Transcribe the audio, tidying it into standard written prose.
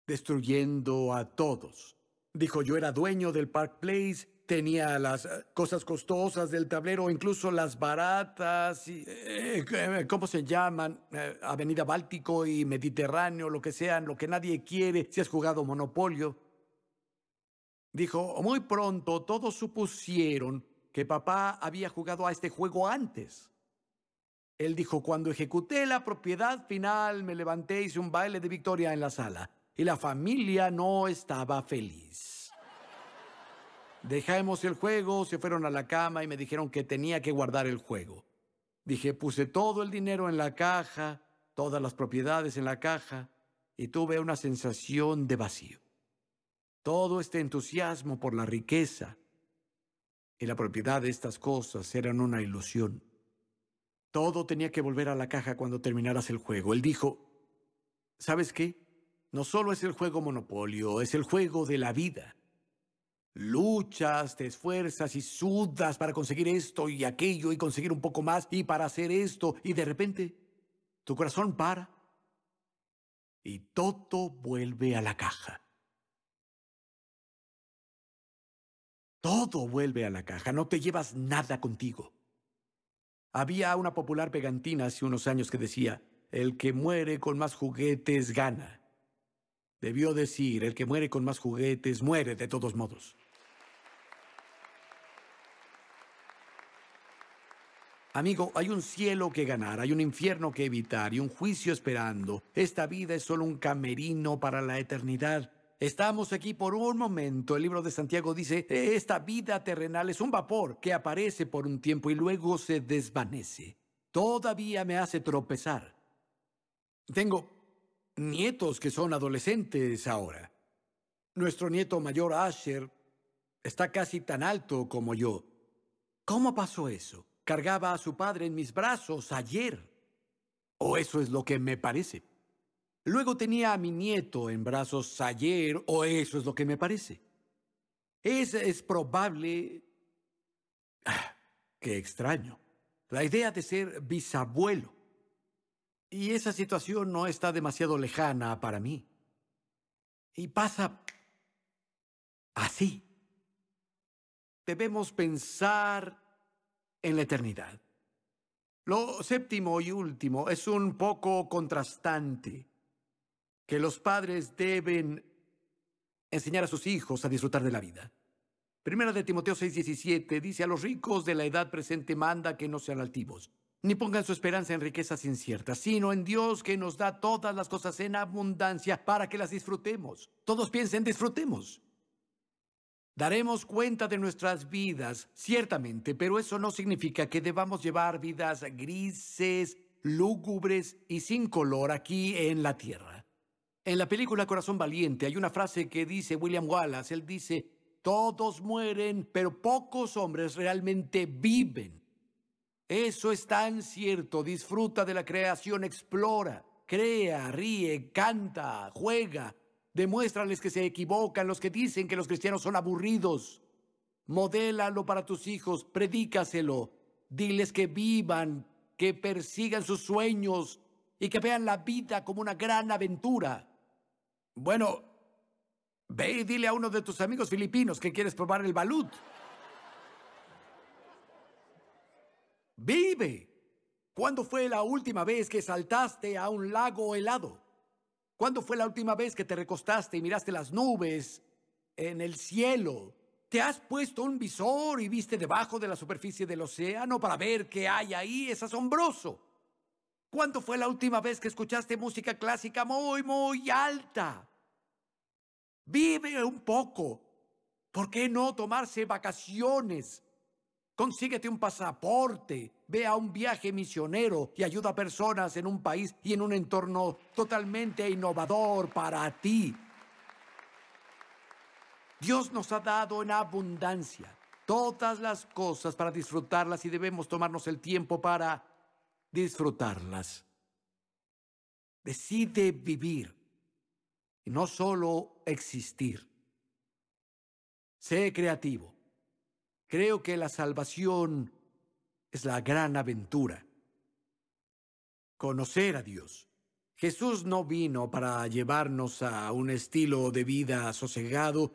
destruyendo a todos. Dijo, yo era dueño del Park Place, tenía las cosas costosas del tablero, incluso las baratas, ¿cómo se llaman? Avenida Báltico y Mediterráneo, lo que sean, lo que nadie quiere si has jugado Monopolio. Dijo, muy pronto todos supusieron que papá había jugado a este juego antes. Él dijo, cuando ejecuté la propiedad final, me levanté y hice un baile de victoria en la sala. Y la familia no estaba feliz. Dejamos el juego, se fueron a la cama y me dijeron que tenía que guardar el juego. Dije, puse todo el dinero en la caja, todas las propiedades en la caja, y tuve una sensación de vacío. Todo este entusiasmo por la riqueza y la propiedad de estas cosas eran una ilusión. Todo tenía que volver a la caja cuando terminaras el juego. Él dijo, ¿sabes qué? No solo es el juego Monopolio, es el juego de la vida. Luchas, te esfuerzas y sudas para conseguir esto y aquello y conseguir un poco más y para hacer esto y de repente tu corazón para y todo vuelve a la caja. Todo vuelve a la caja, no te llevas nada contigo. Había una popular pegantina hace unos años que decía, el que muere con más juguetes gana. Debió decir, el que muere con más juguetes muere de todos modos. Amigo, hay un cielo que ganar, hay un infierno que evitar y un juicio esperando. Esta vida es solo un camerino para la eternidad. Estamos aquí por un momento. El libro de Santiago dice, esta vida terrenal es un vapor que aparece por un tiempo y luego se desvanece. Todavía me hace tropezar. Tengo nietos que son adolescentes ahora. Nuestro nieto mayor, Asher, está casi tan alto como yo. ¿Cómo pasó eso? Cargaba a su padre en mis brazos ayer. O eso es lo que me parece. Luego tenía a mi nieto en brazos ayer, o eso es lo que me parece. Es probable... qué extraño. La idea de ser bisabuelo. Y esa situación no está demasiado lejana para mí. Y pasa así. Debemos pensar en la eternidad. Lo séptimo y último es un poco contrastante, que los padres deben enseñar a sus hijos a disfrutar de la vida. Primera de Timoteo 6:17 dice, a los ricos de la edad presente manda que no sean altivos, ni pongan su esperanza en riquezas inciertas, sino en Dios que nos da todas las cosas en abundancia para que las disfrutemos. Todos piensen, disfrutemos. Daremos cuenta de nuestras vidas, ciertamente, pero eso no significa que debamos llevar vidas grises, lúgubres y sin color aquí en la tierra. En la película Corazón Valiente hay una frase que dice William Wallace. Él dice, todos mueren, pero pocos hombres realmente viven. Eso es tan cierto. Disfruta de la creación, explora, crea, ríe, canta, juega. Demuéstrales que se equivocan los que dicen que los cristianos son aburridos. Modélalo para tus hijos, predícaselo. Diles que vivan, que persigan sus sueños y que vean la vida como una gran aventura. Bueno, ve y dile a uno de tus amigos filipinos que quieres probar el balut. Vive. ¿Cuándo fue la última vez que saltaste a un lago helado? ¿Cuándo fue la última vez que te recostaste y miraste las nubes en el cielo? ¿Te has puesto un visor y viste debajo de la superficie del océano para ver qué hay ahí? Es asombroso. ¿Cuándo fue la última vez que escuchaste música clásica muy, muy alta? Vive un poco. ¿Por qué no tomarse vacaciones? Consíguete un pasaporte, ve a un viaje misionero y ayuda a personas en un país y en un entorno totalmente innovador para ti. Dios nos ha dado en abundancia todas las cosas para disfrutarlas y debemos tomarnos el tiempo para disfrutarlas. Decide vivir y no solo existir. Sé creativo. Creo que la salvación es la gran aventura. Conocer a Dios Jesús no vino para llevarnos a un estilo de vida sosegado